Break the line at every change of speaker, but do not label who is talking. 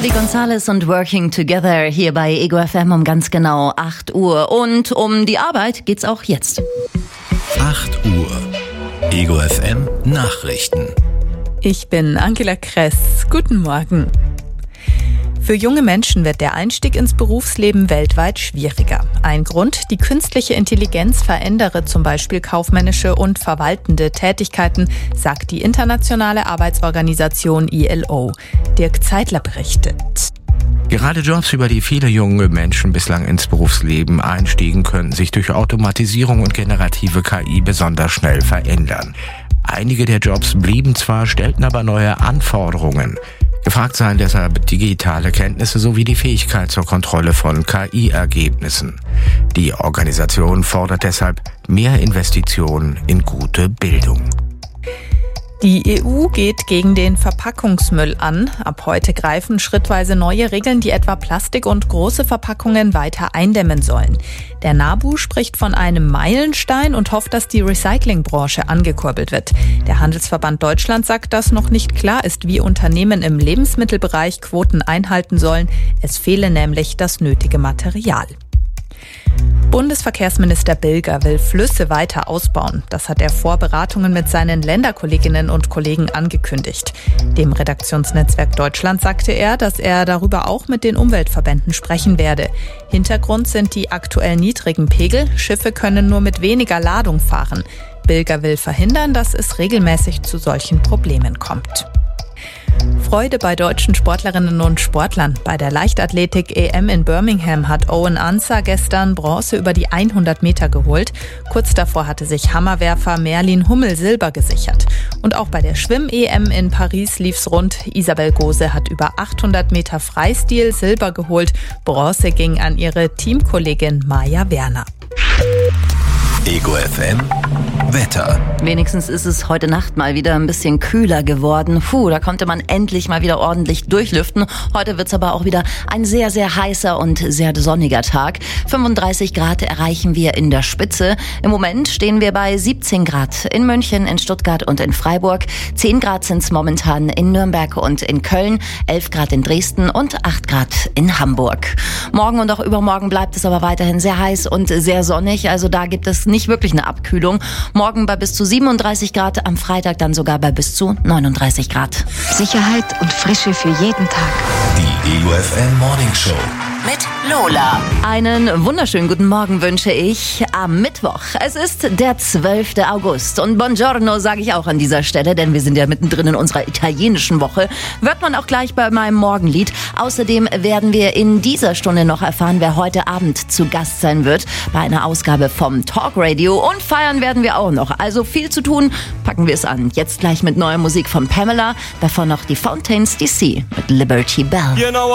Speedy Gonzales und Working Together hier bei Ego FM um ganz genau 8 Uhr. Und um die Arbeit geht's auch jetzt.
8 Uhr. Ego FM Nachrichten.
Ich bin Angela Kress. Guten Morgen. Für junge Menschen wird der Einstieg ins Berufsleben weltweit schwieriger. Ein Grund: die künstliche Intelligenz verändere zum Beispiel kaufmännische und verwaltende Tätigkeiten, sagt die internationale Arbeitsorganisation ILO. Dirk Zeitler berichtet.
Gerade Jobs, über die viele junge Menschen bislang ins Berufsleben einstiegen, können sich durch Automatisierung und generative KI besonders schnell verändern. Einige der Jobs blieben zwar, stellten aber neue Anforderungen. Gefragt seien deshalb digitale Kenntnisse sowie die Fähigkeit zur Kontrolle von KI-Ergebnissen. Die Organisation fordert deshalb mehr Investitionen in gute Bildung.
Die EU geht gegen den Verpackungsmüll an. Ab heute greifen schrittweise neue Regeln, die etwa Plastik und große Verpackungen weiter eindämmen sollen. Der NABU spricht von einem Meilenstein und hofft, dass die Recyclingbranche angekurbelt wird. Der Handelsverband Deutschland sagt, dass noch nicht klar ist, wie Unternehmen im Lebensmittelbereich Quoten einhalten sollen. Es fehle nämlich das nötige Material. Bundesverkehrsminister Bilger will Flüsse weiter ausbauen. Das hat er vor Beratungen mit seinen Länderkolleginnen und Kollegen angekündigt. Dem Redaktionsnetzwerk Deutschland sagte er, dass er darüber auch mit den Umweltverbänden sprechen werde. Hintergrund sind die aktuell niedrigen Pegel. Schiffe können nur mit weniger Ladung fahren. Bilger will verhindern, dass es regelmäßig zu solchen Problemen kommt. Freude bei deutschen Sportlerinnen und Sportlern. Bei der Leichtathletik-EM in Birmingham hat Owen Ansah gestern Bronze über die 100 Meter geholt. Kurz davor hatte sich Hammerwerfer Merlin Hummel Silber gesichert. Und auch bei der Schwimm-EM in Paris lief's rund. Isabel Gose hat über 800 Meter Freistil Silber geholt. Bronze ging an ihre Teamkollegin Maja Werner.
Ego FM Wetter.
Wenigstens ist es heute Nacht mal wieder ein bisschen kühler geworden. Da konnte man endlich mal wieder ordentlich durchlüften. Heute wird's aber auch wieder ein sehr, sehr heißer und sehr sonniger Tag. 35 Grad erreichen wir in der Spitze. Im Moment stehen wir bei 17 Grad in München, in Stuttgart und in Freiburg. 10 Grad sind's momentan in Nürnberg und in Köln. 11 Grad in Dresden und 8 Grad in Hamburg. Morgen und auch übermorgen bleibt es aber weiterhin sehr heiß und sehr sonnig. Also da gibt es nicht wirklich eine Abkühlung. Morgen bei bis zu 37 Grad, am Freitag dann sogar bei bis zu 39 Grad.
Sicherheit und Frische für jeden Tag.
Die Ego FM Morning Show.
Mit Lola. Einen wunderschönen guten Morgen wünsche ich am Mittwoch. Es ist der 12. August und Buongiorno sage ich auch an dieser Stelle, denn wir sind ja mittendrin in unserer italienischen Woche. Wird man auch gleich bei meinem Morgenlied. Außerdem werden wir in dieser Stunde noch erfahren, wer heute Abend zu Gast sein wird bei einer Ausgabe vom Talk Radio. Und feiern werden wir auch noch. Also viel zu tun, packen wir es an. Jetzt gleich mit neuer Musik von Pamela, davor noch die Fountains DC mit Liberty Bell.